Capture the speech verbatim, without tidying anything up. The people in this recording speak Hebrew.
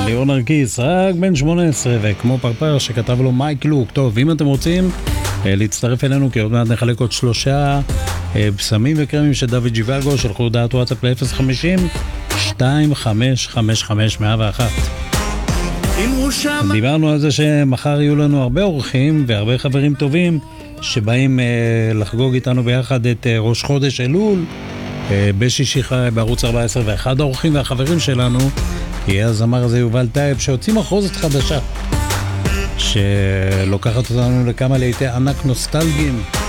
ליאור נרקיס, רק בן שמונה עשרה, וכמו פרפר שכתב לו מייק לוק. טוב, אם אתם רוצים להצטרף אלינו, כי עוד מעט נחלק עוד שלושה בשמים וקרמים של דוד ג'יוואגו, שלחו הודעת וואטסאפ ל-אפס חמישים שתיים חמש חמש חמש מאה ואחת. דיברנו על זה שמחר יהיו לנו הרבה אורחים והרבה חברים טובים שבאים לחגוג איתנו ביחד את ראש חודש אלול בשישי חי בערוץ ארבע עשרה, ואחד האורחים והחברים שלנו יהיה הזמר הזה יובל טייב, שהוציא מחרוזת חדשה שלוקחת אותנו לכמה להיטי ענק נוסטלגיים.